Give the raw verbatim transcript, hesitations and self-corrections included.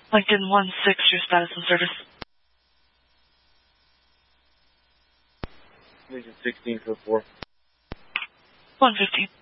Lincoln one six, your status and service. Lincoln sixteen for four. one fifteen.